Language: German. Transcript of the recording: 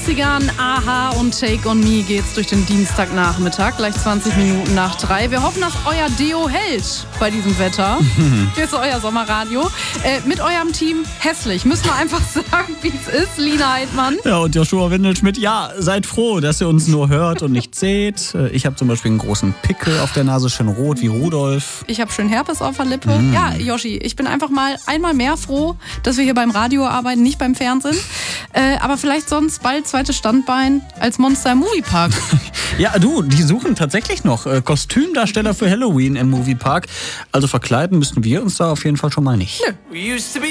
80ern, Aha und Take On Me geht's durch den Dienstagnachmittag, gleich 20 Minuten nach 3. Wir hoffen, dass euer Deo hält bei diesem Wetter. Hier ist euer Sommerradio. Mit eurem Team hässlich, müssen wir einfach sagen, wie es ist. Lina Heidmann. Ja, und Joshua Windelschmidt. Ja, seid froh, dass ihr uns nur hört und nicht seht. Ich habe zum Beispiel einen großen Pickel auf der Nase, schön rot wie Rudolf. Ich habe schön Herpes auf der Lippe. Ja, Joshi, ich bin einfach einmal mehr froh, dass wir hier beim Radio arbeiten, nicht beim Fernsehen. Aber vielleicht sonst bald zweites Standbein als Monster im Moviepark. Ja, du, die suchen tatsächlich noch Kostümdarsteller für Halloween im Moviepark. Also verkleiden müssen wir uns da auf jeden Fall schon mal nicht. Nö.